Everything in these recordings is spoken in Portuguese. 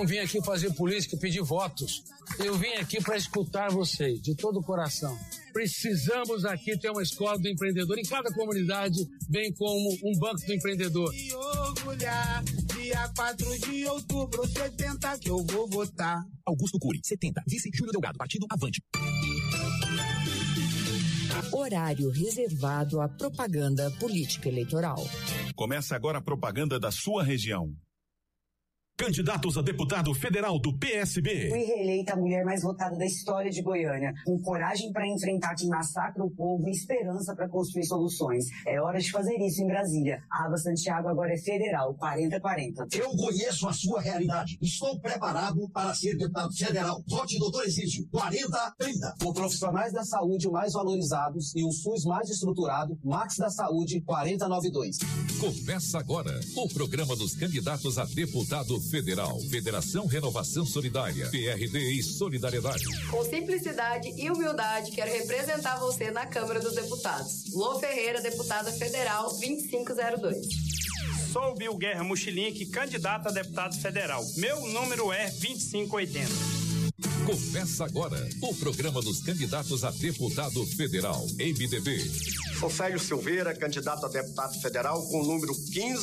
não vim aqui fazer política, pedir votos. Eu vim aqui para escutar vocês, de todo o coração. Precisamos aqui ter uma escola do empreendedor em cada comunidade, bem como um banco do empreendedor. E orgulhar, dia 4 de outubro, 70 que eu vou votar. Augusto Cury, 70. Vice Júlio Delgado, Partido Avante. Horário reservado à propaganda política eleitoral. Começa agora a propaganda da sua região. Candidatos a deputado federal do PSB. Fui reeleita a mulher mais votada da história de Goiânia, com coragem para enfrentar quem massacra o povo e esperança para construir soluções. É hora de fazer isso em Brasília. A Aba Santiago agora é federal, 40-40. Eu conheço a sua realidade. Estou preparado para ser deputado federal. Vote doutor Exílio, 40-30. Com profissionais da saúde mais valorizados e o SUS mais estruturado, Max da Saúde, 4092. Começa agora o programa dos candidatos a deputado federal. Federação Renovação Solidária, PRD e Solidariedade. Com simplicidade e humildade, quero representar você na Câmara dos Deputados. Lô Ferreira, deputada federal 2502. Sou Bill Guerra Mochilink, candidato a deputado federal. Meu número é 2580. Começa agora o programa dos candidatos a deputado federal, MDB. Sou Célio Silveira, candidato a deputado federal com o número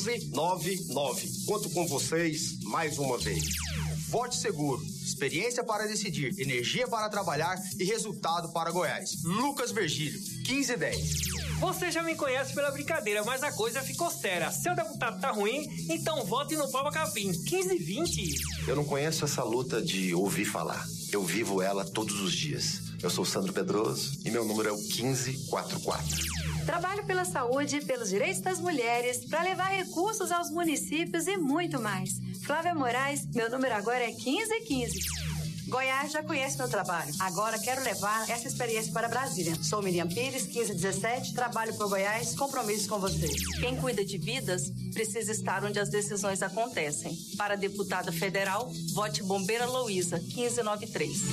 1599. Conto com vocês mais uma vez. Vote seguro, experiência para decidir, energia para trabalhar e resultado para Goiás. Lucas Virgílio, 1510. Você já me conhece pela brincadeira, mas a coisa ficou séria. Seu deputado tá ruim, então vote no Pava Capim, 1520. Eu não conheço essa luta de ouvir falar. Eu vivo ela todos os dias. Eu sou Sandro Pedroso e meu número é o 1544. Trabalho pela saúde e pelos direitos das mulheres, para levar recursos aos municípios e muito mais. Flávia Moraes, meu número agora é 1515. Goiás já conhece meu trabalho. Agora quero levar essa experiência para Brasília. Sou Miriam Pires, 1517, trabalho por Goiás, compromisso com você. Quem cuida de vidas precisa estar onde as decisões acontecem. Para deputada federal, vote Bombeira Louísa, 1593.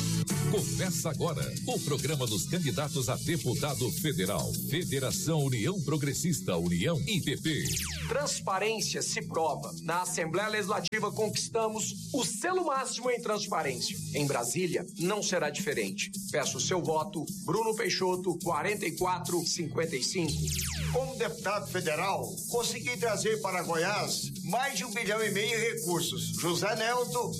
Começa agora o programa dos candidatos a deputado federal. Federação União Progressista, União IPP. Transparência se prova. Na Assembleia Legislativa conquistamos o selo máximo em transparência. Em Brasília não será diferente. Peço o seu voto, Bruno Peixoto, 4455. Como deputado federal, consegui trazer para Goiás mais de 1,5 bilhão em recursos. José Nelto,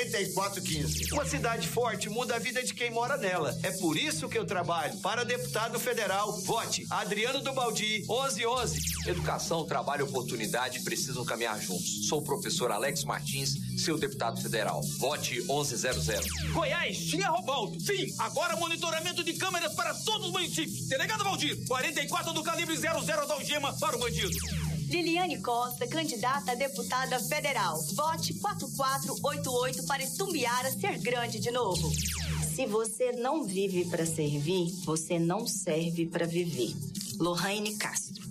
4415. Uma cidade forte muda a vida de quem mora nela. É por isso que eu trabalho para deputado federal. Vote Adriano do Baldi, 1111. Educação, trabalho e oportunidade precisam caminhar juntos. Sou o professor Alex Martins, seu deputado federal. Vote 1100. Goiás tinha Robaldo. Sim, agora monitoramento de câmeras para todos os municípios. Delegado Valdir, 44 do calibre 00 da algema para o bandido. Liliane Costa, candidata a deputada federal. Vote 4488 para Itumbiara ser grande de novo. Se você não vive para servir, você não serve para viver. Lohane Castro,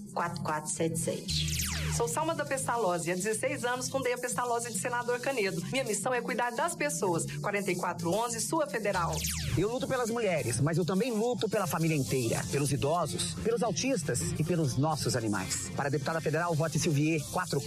4477. Sou Salma da Pestalozzi, há 16 anos fundei a Pestalozzi de Senador Canedo. Minha missão é cuidar das pessoas. 4411, sua federal. Eu luto pelas mulheres, mas eu também luto pela família inteira. Pelos idosos, pelos autistas e pelos nossos animais. Para a deputada federal, vote Silvier,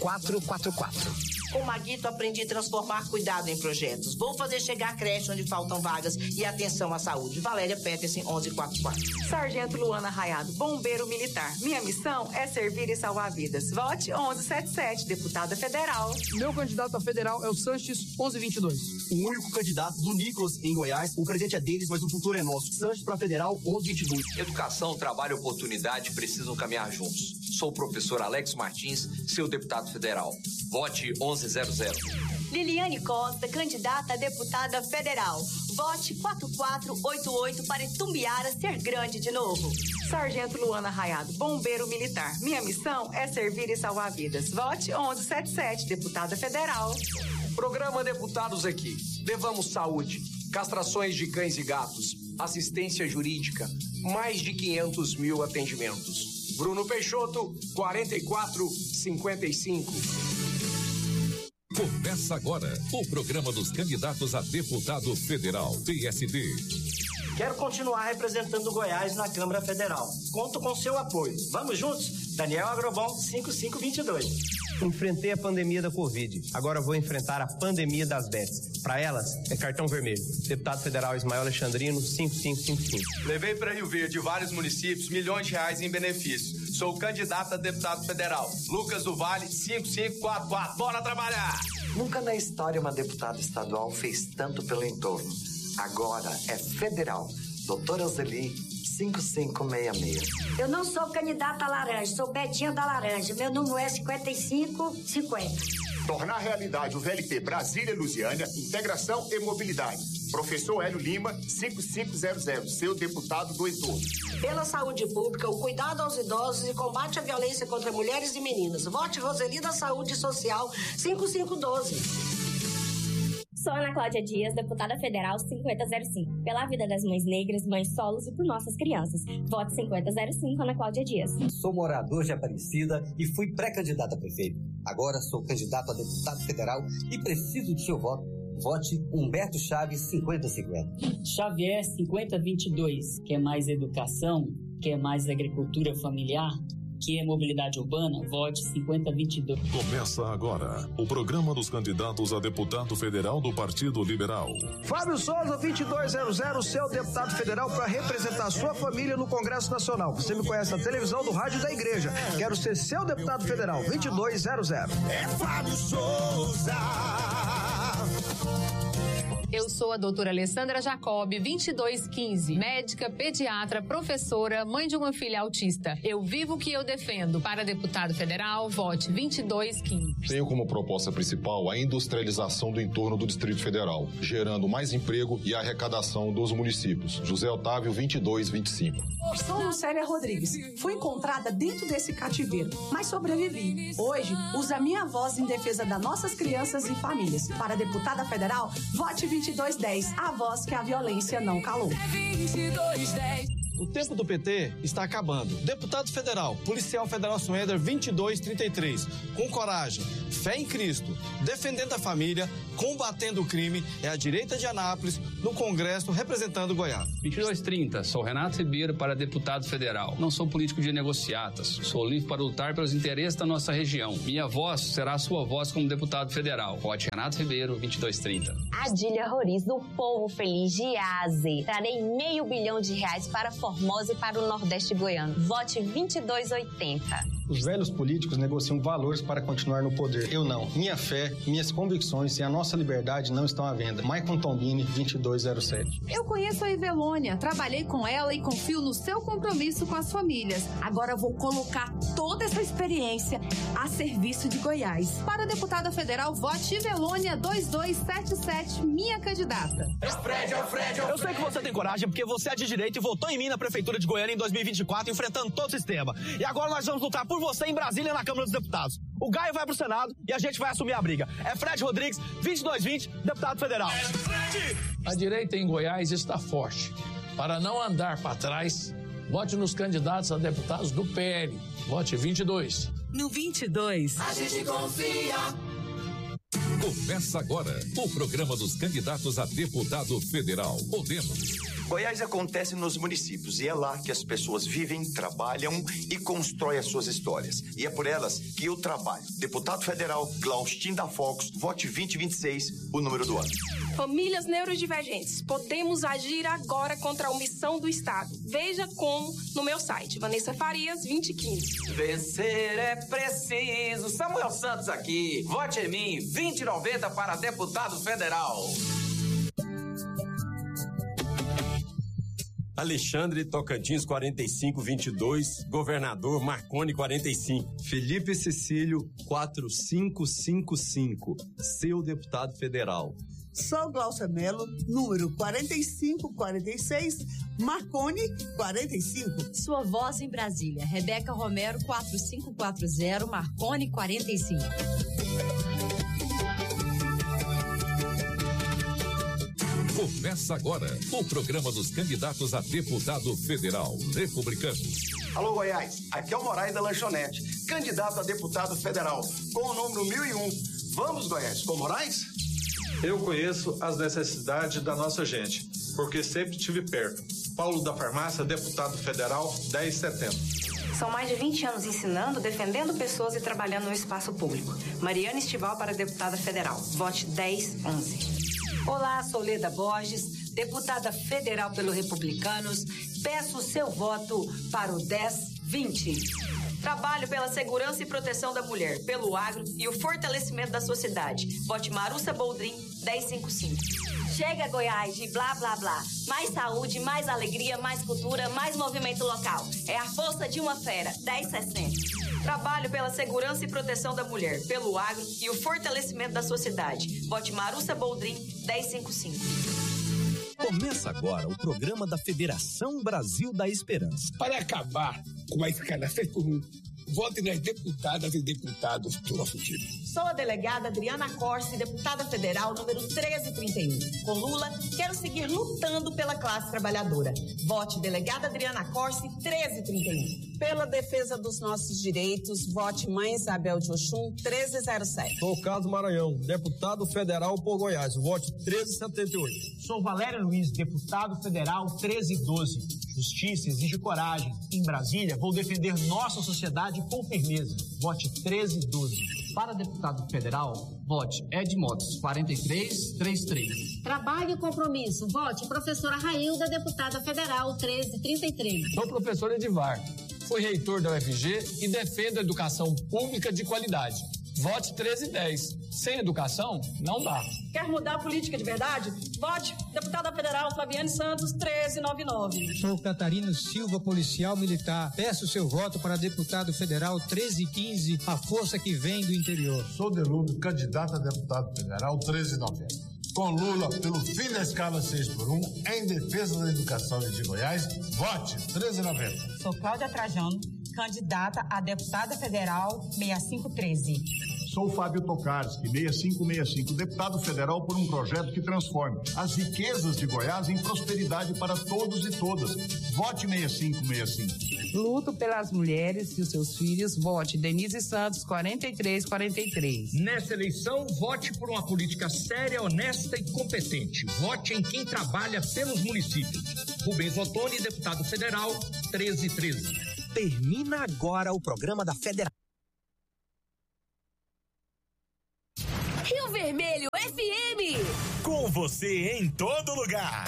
4444. Com Maguito, aprendi a transformar cuidado em projetos. Vou fazer chegar a creche onde faltam vagas e atenção à saúde. Valéria Peterson, 1144. Sargento Luana Raiado, bombeiro militar. Minha missão é servir e salvar vidas. Vote 1177, deputada federal. Meu candidato a federal é o Sanches, 1122. O único candidato do Nicolas em Goiás. O presente é deles, mas o futuro é nosso. Sanches para federal, 1122. Educação, trabalho e oportunidade precisam caminhar juntos. Sou o professor Alex Martins, seu deputado federal. Vote 1100. Liliane Costa, candidata a deputada federal. Vote 4488 para Itumbiara ser grande de novo. Sargento Luana Raiado, bombeiro militar. Minha missão é servir e salvar vidas. Vote 1177, deputada federal. Programa Deputados Aqui. Levamos saúde, castrações de cães e gatos, assistência jurídica, mais de 500 mil atendimentos. Bruno Peixoto, 4455. Começa agora o programa dos candidatos a deputado federal, PSD. Quero continuar representando Goiás na Câmara Federal. Conto com seu apoio. Vamos juntos? Daniel Agrobom, 5522. Enfrentei a pandemia da Covid. Agora vou enfrentar a pandemia das bets. Para elas, é cartão vermelho. Deputado Federal Ismael Alexandrino, 5555. Levei para Rio Verde e vários municípios milhões de reais em benefícios. Sou candidato a deputado federal. Lucas do Vale, 5544. Bora trabalhar! Nunca na história uma deputada estadual fez tanto pelo entorno. Agora é federal. Doutora Zeli, 5566. Eu não sou candidata a laranja, sou Betinha da Laranja. Meu número é 5550. Tornar realidade o VLT Brasília Lusiânia, integração e mobilidade. Professor Hélio Lima, 5500, seu deputado do entorno. Pela saúde pública, o cuidado aos idosos e combate à violência contra mulheres e meninas. Vote Roseli da Saúde Social, 5512. Sou Ana Cláudia Dias, deputada federal 5005. Pela vida das mães negras, mães solos e por nossas crianças. Vote 5005, Ana Cláudia Dias. Sou morador de Aparecida e fui pré-candidato a prefeito. Agora sou candidato a deputado federal e preciso de seu voto. Vote Humberto Chaves 5050. Xavier 5022. Quer mais educação? Quer mais agricultura familiar? Que é mobilidade urbana, vote 5022. Começa agora o programa dos candidatos a deputado federal do Partido Liberal. Fábio Souza, 2200, seu deputado federal para representar a sua família no Congresso Nacional. Você me conhece na televisão, do rádio e da igreja. Quero ser seu deputado federal, 2200. É Fábio Souza. Eu sou a doutora Alessandra Jacob, 2215, médica, pediatra, professora, mãe de uma filha autista. Eu vivo o que eu defendo. Para deputado federal, vote 2215. Tenho como proposta principal a industrialização do entorno do Distrito Federal, gerando mais emprego e arrecadação dos municípios. José Otávio, 2225. Sou Lucélia Rodrigues. Fui encontrada dentro desse cativeiro, mas sobrevivi. Hoje, uso a minha voz em defesa das nossas crianças e famílias. Para deputada federal, vote 2210, a voz que a violência não calou. 2210. O tempo do PT está acabando. Deputado federal, policial federal Suéder 2233. Com coragem, fé em Cristo, defendendo a família, combatendo o crime, é a direita de Anápolis, no Congresso, representando Goiás. 2230, sou Renato Ribeiro para deputado federal. Não sou político de negociatas, sou livre para lutar pelos interesses da nossa região. Minha voz será a sua voz como deputado federal. Vote Renato Ribeiro, 2230. Adília Roriz, do Povo Feliz de Aze. Trarei R$500 milhão para Formosa e para o Nordeste goiano. Vote 2280. Os velhos políticos negociam valores para continuar no poder. Eu não. Minha fé, minhas convicções e a nossa liberdade não estão à venda. Maicon Tombini, 2207. Eu conheço a Evelônia, trabalhei com ela e confio no seu compromisso com as famílias. Agora vou colocar toda essa experiência a serviço de Goiás. Para deputada federal, vote Evelônia 2277, minha candidata. Eu sei que você tem coragem porque você é de direita e votou em mim na Prefeitura de Goiânia em 2024, enfrentando todo o sistema. E agora nós vamos lutar por você em Brasília, na Câmara dos Deputados. O Gaio vai pro Senado e a gente vai assumir a briga. É Fred Rodrigues, 2220, deputado federal. A direita em Goiás está forte. Para não andar para trás, vote nos candidatos a deputados do PL. Vote 22. No 22, a gente confia. Começa agora o programa dos candidatos a deputado federal. Podemos. Goiás acontece nos municípios e é lá que as pessoas vivem, trabalham e constroem as suas histórias. E é por elas que eu trabalho. Deputado federal Glaustin da Focus, vote 2026, o número do ano. Famílias neurodivergentes, podemos agir agora contra a omissão do Estado. Veja como no meu site, Vanessa Farias, 2015. Vencer é preciso. Samuel Santos aqui. Vote em mim, 2090 para deputado federal. Alexandre Tocantins 4522, governador Marconi 45. Felipe Cecílio 4555, seu deputado federal. Sou Glaucia Mello, número 4546, Marconi 45. Sua voz em Brasília, Rebeca Romero 4540, Marconi 45. Começa agora o programa dos candidatos a deputado federal, republicanos. Alô, Goiás, aqui é o Moraes da Lanchonete, candidato a deputado federal, com o número 1001. Vamos, Goiás, com Moraes? Eu conheço as necessidades da nossa gente, porque sempre estive perto. Paulo da Farmácia, deputado federal, 1070. São mais de 20 anos ensinando, defendendo pessoas e trabalhando no espaço público. Mariana Estival para deputada federal. Vote 1011. Olá, sou Leda Borges, deputada federal pelo Republicanos. Peço o seu voto para o 1020. Trabalho pela segurança e proteção da mulher, pelo agro e o fortalecimento da sociedade. Vote Marussa Boldrin, 1055. Chega, Goiás, de blá, blá, blá. Mais saúde, mais alegria, mais cultura, mais movimento local. É a força de uma fera, 1060. Trabalho pela segurança e proteção da mulher, pelo agro e o fortalecimento da sociedade. Vote Marussa Boldrin, 1055. Começa agora o programa da Federação Brasil da Esperança. Para acabar com a escalação comum, vote nas deputadas e deputados do nosso time. Sou a delegada Adriana Corsi, deputada federal número 1331. Com Lula, quero seguir lutando pela classe trabalhadora. Vote delegada Adriana Corsi, 1331. Pela defesa dos nossos direitos, vote Mãe Isabel de Oxum, 1307. Sou Carlos Maranhão, deputado federal por Goiás, vote 1378. Sou Valério Luiz, deputado federal 1312. Justiça exige coragem. Em Brasília, vou defender nossa sociedade com firmeza. Vote 1312. Para deputado federal, vote Ed Motos, 4333. Trabalho e compromisso. Vote professora Railda, deputada federal 1333. Sou professor Edivar. Fui reitor da UFG e defendo a educação pública de qualidade. Vote 1310. Sem educação, não dá. Quer mudar a política de verdade? Vote deputada federal Fabiane Santos, 1399. Sou Catarino Silva, policial militar. Peço seu voto para deputado federal 1315, a força que vem do interior. Sou Delúbio, candidato a deputado federal 1390. Com Lula, pelo fim da escala 6x1, em defesa da educação de Goiás, vote 1390. Sou Cláudia Trajano, candidata a deputada federal 6513. Sou Fábio Tokarski, 6565, deputado federal por um projeto que transforme as riquezas de Goiás em prosperidade para todos e todas. Vote 6565. Luto pelas mulheres e os seus filhos. Vote Denise Santos, 4343. Nessa eleição, vote por uma política séria, honesta e competente. Vote em quem trabalha pelos municípios. Rubens Ottoni, deputado federal, 1313. Termina agora o programa da Federação. Rio Vermelho FM. Com você em todo lugar.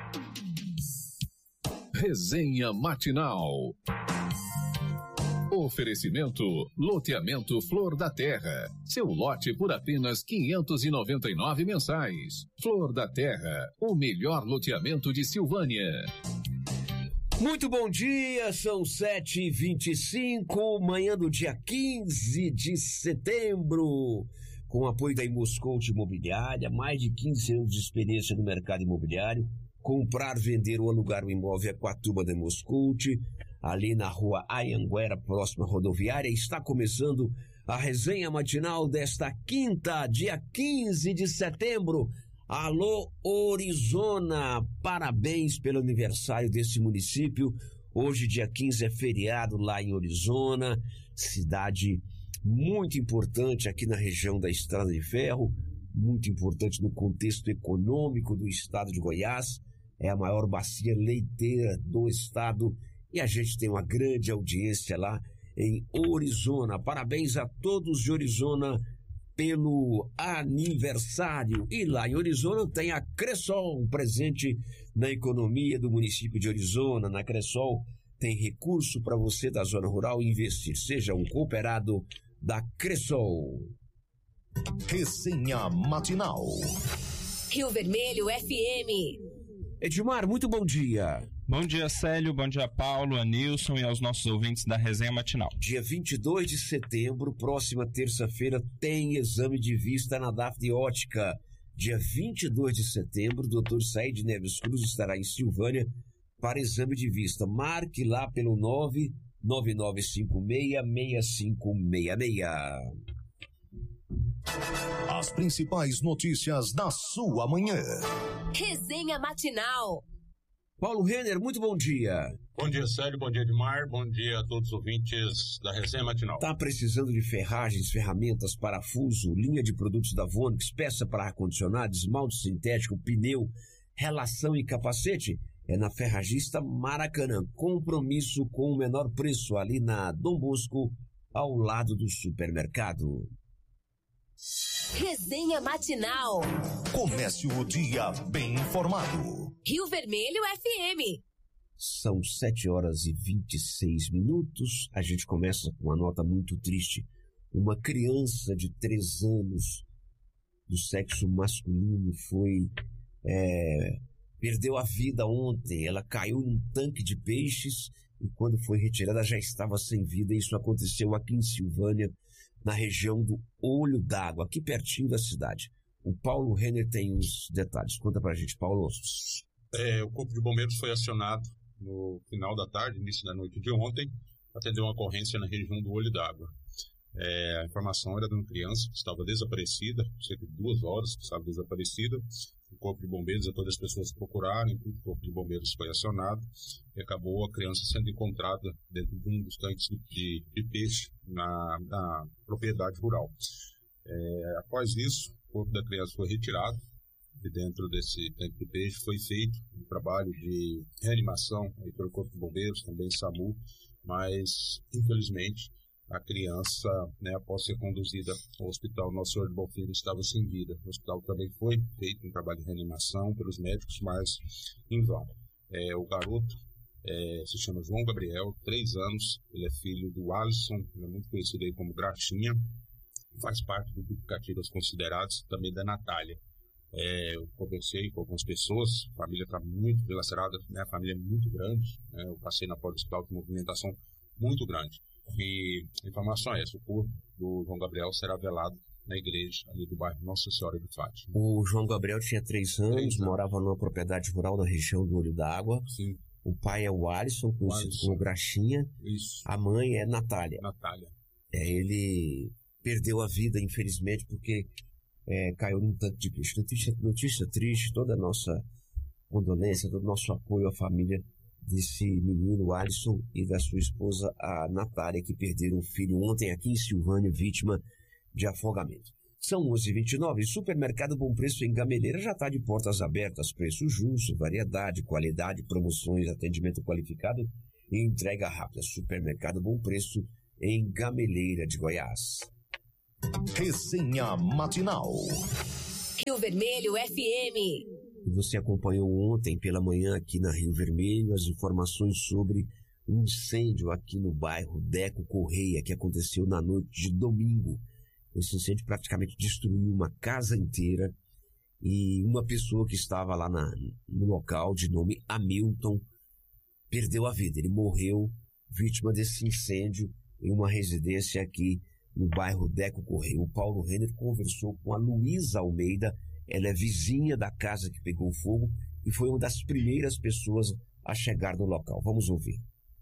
Resenha Matinal. Oferecimento Loteamento Flor da Terra. Seu lote por apenas R$599 mensais. Flor da Terra, o melhor loteamento de Silvânia. Muito bom dia, são 7h25, manhã do dia 15 de setembro. Com o apoio da Imoscout Imobiliária, mais de 15 anos de experiência no mercado imobiliário. Comprar, vender ou alugar um imóvel é com a turma da Imoscout, ali na rua Anhanguera, próxima à rodoviária. Está começando a resenha matinal desta quinta, dia 15 de setembro. Alô, Orizona, parabéns pelo aniversário desse município. Hoje, dia 15, é feriado lá em Orizona, cidade muito importante aqui na região da Estrada de Ferro, muito importante no contexto econômico do estado de Goiás. É a maior bacia leiteira do estado e a gente tem uma grande audiência lá em Orizona. Parabéns a todos de Orizona pelo aniversário. E lá em Orizona tem a Cressol, presente na economia do município de Orizona. Na Cressol tem recurso para você da zona rural investir. Seja um cooperado da Cressol. Resenha Matinal. Rio Vermelho FM. Edmar, muito bom dia. Bom dia, Célio, bom dia, Paulo, Anilson e aos nossos ouvintes da Resenha Matinal. Dia 22 de setembro, próxima terça-feira, tem exame de vista na Dafne Ótica. Dia 22 de setembro, o Dr. Said Neves Cruz estará em Silvânia para exame de vista. Marque lá pelo 99956-6566. As principais notícias da sua manhã. Resenha Matinal. Paulo Renner, muito bom dia. Bom dia, Célio, bom dia, Edmar, bom dia a todos os ouvintes da Resenha Matinal. Tá precisando de ferragens, ferramentas, parafuso, linha de produtos da Vonix, peça para ar-condicionado, esmalte sintético, pneu, relação e capacete? é na Ferragista Maracanã. Compromisso com o menor preço ali na Dom Bosco, ao lado do supermercado. Resenha matinal. Comece o dia bem informado. Rio Vermelho FM. São 7h26. A gente começa com uma nota muito triste. Uma criança de 3 anos do sexo masculino perdeu a vida ontem. Ela caiu num tanque de peixes e quando foi retirada já estava sem vida. Isso aconteceu aqui em Silvânia, na região do Olho d'Água, aqui pertinho da cidade. O Paulo Renner tem os detalhes. Conta pra gente, Paulo. O Corpo de Bombeiros foi acionado no final da tarde, início da noite de ontem, atendeu uma ocorrência na região do Olho d'Água. A informação era de uma criança que estava desaparecida, cerca de 2 horas que estava desaparecida. O Corpo de Bombeiros e todas as pessoas procuraram, o Corpo de Bombeiros foi acionado e acabou a criança sendo encontrada dentro de um dos tanques de peixe na propriedade rural. Após isso, o corpo da criança foi retirado de dentro desse tanque de peixe, foi feito um trabalho de reanimação aí pelo Corpo de Bombeiros, também SAMU, mas infelizmente a criança, após ser conduzida ao hospital Nosso Senhor de Bonfim, estava sem vida. O hospital também foi feito um trabalho de reanimação pelos médicos, mas em vão. O garoto se chama João Gabriel, 3 anos, ele é filho do Alisson, ele é muito conhecido aí como Graxinha, faz parte do grupo Cativas Considerados, também da Natália. Eu conversei com algumas pessoas, a família está muito dilacerada, a família é muito grande, eu passei na porta do hospital com movimentação muito grande. E a informação é essa: o corpo do João Gabriel será velado na igreja ali do bairro Nossa Senhora de Fátima. O João Gabriel tinha 3 anos, morava numa propriedade rural na região do Olho d'Água. Sim. O pai é o Alisson, conhecido como Graxinha. Isso. A mãe é Natália. Natália. Ele perdeu a vida, infelizmente, porque caiu num tanque de peixe. Notícia triste, toda a nossa condolência, todo o nosso apoio à família desse menino Alisson e da sua esposa, a Natália, que perderam o filho ontem aqui em Silvânia, vítima de afogamento. São 11h29, Supermercado Bom Preço em Gameleira já está de portas abertas, preço justo, variedade, qualidade, promoções, atendimento qualificado e entrega rápida. Supermercado Bom Preço em Gameleira de Goiás. Resenha matinal. Rio Vermelho FM. Você acompanhou ontem pela manhã aqui na Rio Vermelho as informações sobre um incêndio aqui no bairro Deco Correia, que aconteceu na noite de domingo. Esse incêndio praticamente destruiu uma casa inteira e uma pessoa que estava lá no local, de nome Hamilton, perdeu a vida. Ele morreu vítima desse incêndio em uma residência aqui no bairro Deco Correia. O Paulo Renner conversou com a Luísa Almeida. Ela é vizinha da casa que pegou fogo e foi uma das primeiras pessoas a chegar no local. Vamos ouvir.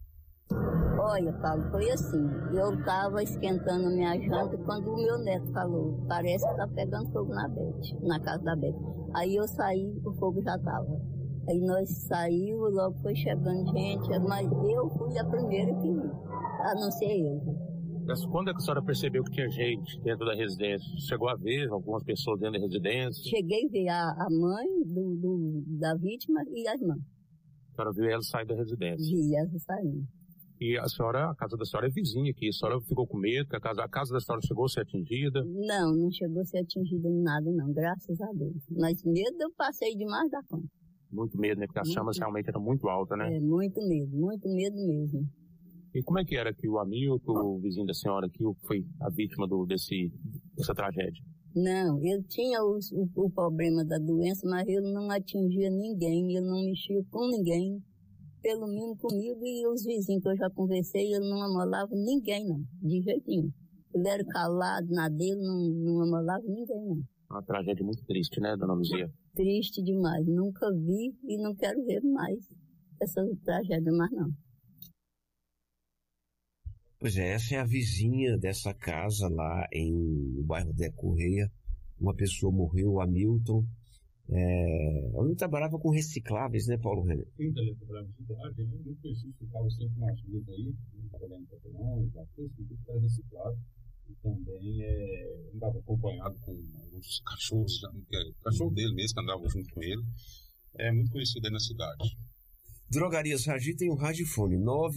Olha, Paulo, foi assim. Eu estava esquentando minha janta quando o meu neto falou: parece que está pegando fogo na casa da Beth. Aí eu saí, o fogo já estava. Aí nós saímos, logo foi chegando gente, mas eu fui a primeira que vi, a não ser eu. Quando é que a senhora percebeu que tinha gente dentro da residência? Chegou a ver algumas pessoas dentro da residência? Cheguei a ver a mãe da vítima e a irmã. A senhora viu ela sair da residência? Vi ela saindo. E a casa da senhora é vizinha aqui. A senhora ficou com medo que a casa da senhora chegou a ser atingida? Não chegou a ser atingida em nada não, graças a Deus. Mas medo eu passei demais da conta. Muito medo, né? Porque as chamas realmente eram muito altas, né? Muito medo mesmo. E como é que era que o Hamilton, o vizinho da senhora, que foi a vítima dessa tragédia? Não, ele tinha o problema da doença, mas ele não atingia ninguém, ele não mexia com ninguém, pelo menos comigo e os vizinhos que eu já conversei, ele não amolava ninguém, não, de jeito nenhum. Ele era calado na dele, não amolava ninguém, não. Uma tragédia muito triste, né, dona Luzia? Triste demais, nunca vi e não quero ver mais essa tragédia mais, não. Pois é, essa é a vizinha dessa casa lá no bairro Deco Correia. Uma pessoa morreu, o Hamilton. Ele trabalhava com recicláveis, né, Paulo Renner? Sim, ele trabalhava com recicláveis. Eu não conheci, ficava sempre na ajuda aí, trabalhando com papelão, tudo que era reciclado. E também andava acompanhado com os cachorros, o cachorro dele mesmo, que andava junto com ele. É muito conhecido aí na cidade. Drogarias Ragi tem o Radifone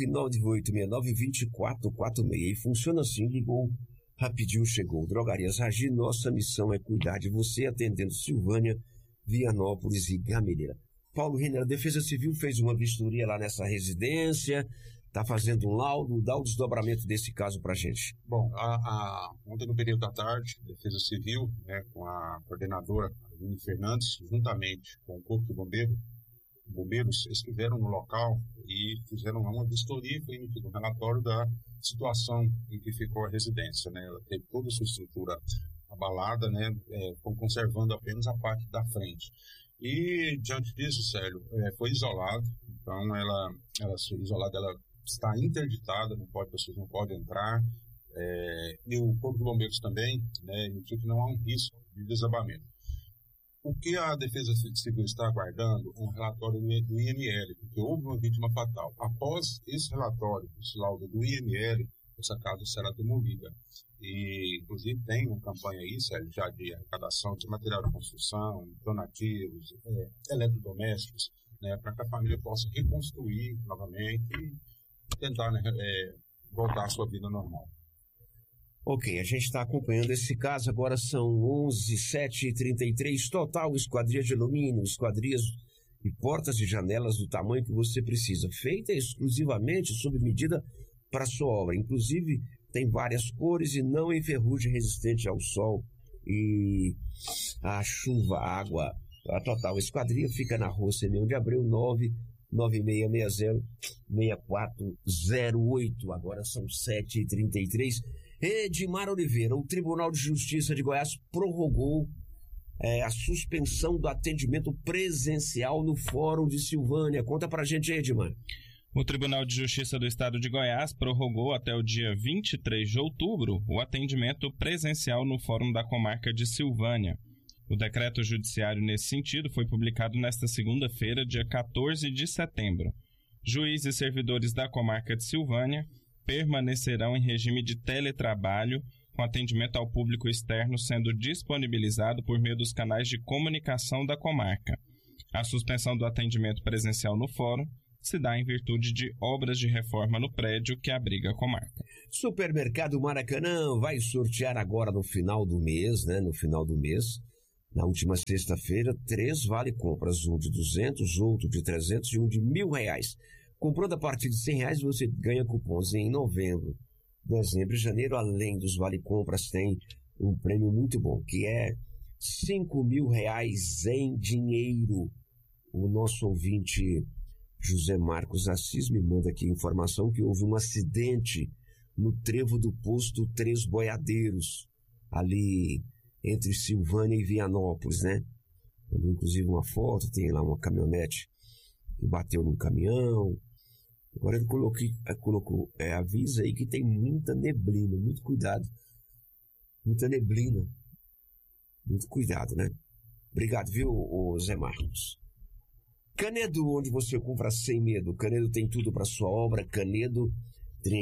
998692446 e funciona assim, ligou, rapidinho chegou. Drogarias Ragi, nossa missão é cuidar de você, atendendo Silvânia, Vianópolis e Gameleira. Paulo Renner, a Defesa Civil fez uma vistoria lá nessa residência, está fazendo um laudo, dá o desdobramento desse caso para a gente. Bom, ontem no período da tarde, a Defesa Civil, né, com a coordenadora Aline Fernandes, juntamente com o Corpo de Bombeiros, estiveram no local e fizeram uma vistoria e foi emitido um relatório da situação em que ficou a residência, né? Ela teve toda a sua estrutura abalada, né? Conservando apenas a parte da frente. E, diante disso, Célio, foi isolado. Então, ela isolada, ela está interditada, pessoas não podem entrar. E o Corpo de Bombeiros também, né, emitiu que não há um risco de desabamento. O que a Defesa Civil está aguardando é um relatório do IML, porque houve uma vítima fatal. Após esse relatório, esse laudo do IML, essa casa será demolida. E, inclusive, tem uma campanha aí, Sérgio, já de arrecadação de material de construção, donativos, eletrodomésticos, né, para que a família possa reconstruir novamente e tentar, né, voltar à sua vida normal. Ok, a gente está acompanhando esse caso, agora são 11:07:33, total esquadria de alumínio, esquadrias e portas e janelas do tamanho que você precisa, feita exclusivamente sob medida para sua obra, inclusive tem várias cores e não enferrugem, resistente ao sol e à chuva, à água. A Total Esquadria fica na rua Simeão de Abreu, 99660-6408. Agora são 7h33. Edmar Oliveira, o Tribunal de Justiça de Goiás prorrogou a suspensão do atendimento presencial no Fórum de Silvânia. Conta pra gente aí, Edmar. O Tribunal de Justiça do Estado de Goiás prorrogou até o dia 23 de outubro o atendimento presencial no Fórum da Comarca de Silvânia. O decreto judiciário nesse sentido foi publicado nesta segunda-feira, dia 14 de setembro. Juízes e servidores da Comarca de Silvânia permanecerão em regime de teletrabalho, com atendimento ao público externo sendo disponibilizado por meio dos canais de comunicação da comarca. A suspensão do atendimento presencial no fórum se dá em virtude de obras de reforma no prédio que abriga a comarca. Supermercado Maracanã vai sortear agora no final do mês, né? No final do mês, na última sexta-feira, 3 vale-compras, um de 200, outro de 300 e um de R$1.000. Comprando a partir de R$100, você ganha cupons em novembro, dezembro e janeiro. Além dos vale-compras, tem um prêmio muito bom, que é R$5.000 em dinheiro. O nosso ouvinte José Marcos Assis me manda aqui informação que houve um acidente no trevo do posto Três Boiadeiros, ali entre Silvânia e Vianópolis, né? Inclusive uma foto, tem lá uma caminhonete que bateu num caminhão. Agora ele colocou, avisa aí que tem muita neblina, muito cuidado. Muita neblina. Muito cuidado, né? Obrigado, viu, Zé Marcos. Canedo, onde você compra sem medo. Canedo tem tudo para sua obra. Canedo